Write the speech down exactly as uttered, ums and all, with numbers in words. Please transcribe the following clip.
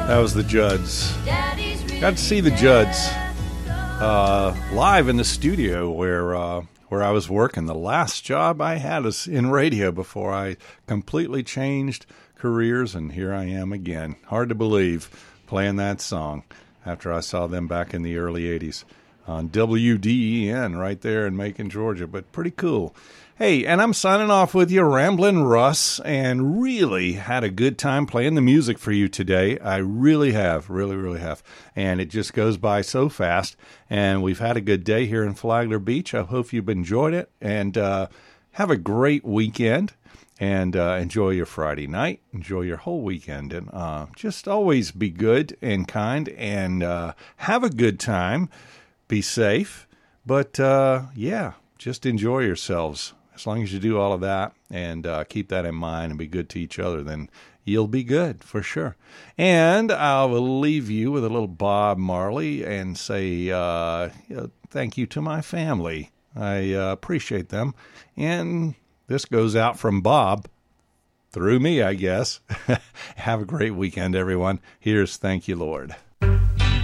That was the Judds. Got to see the Judds uh, live in the studio where uh, where I was working. The last job I had was in radio before I completely changed careers, and here I am again. Hard to believe, playing that song after I saw them back in the early eighties on W D E N right there in Macon, Georgia, but pretty cool. Hey, and I'm signing off with you, Ramblin' Russ, and really had a good time playing the music for you today. I really have, really, really have. And it just goes by so fast. And we've had a good day here in Flagler Beach. I hope you've enjoyed it. And uh, have a great weekend. And uh, enjoy your Friday night. Enjoy your whole weekend. And uh, just always be good and kind. And uh, have a good time. Be safe. But, uh, yeah, just enjoy yourselves. As long as you do all of that and uh, keep that in mind and be good to each other, then you'll be good for sure. And I will leave you with a little Bob Marley and say uh, thank you to my family. I uh, appreciate them. And this goes out from Bob through me, I guess. Have a great weekend, everyone. Here's Thank You, Lord.